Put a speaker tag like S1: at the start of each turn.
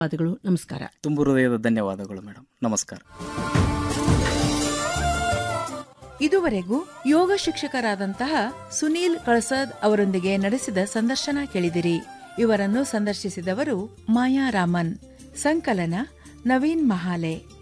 S1: ಧನ್ಯವಾದಗಳು. ನಮಸ್ಕಾರ.
S2: ತುಂಬ ಹೃದಯದ ಧನ್ಯವಾದಗಳು ಮೇಡಮ್. ನಮಸ್ಕಾರ.
S3: ಇದುವರೆಗೂ ಯೋಗ ಶಿಕ್ಷಕರಾದಂತಹ ಸುನೀಲ್ ಕಳಸದ್ ಅವರೊಂದಿಗೆ ನಡೆಸಿದ ಸಂದರ್ಶನ ಕೇಳಿದಿರಿ. ಇವರನ್ನು ಸಂದರ್ಶಿಸಿದವರು ಮಾಯಾ ರಾಮನ್. ಸಂಕಲನ ನವೀನ್ ಮಹಾಲೆ.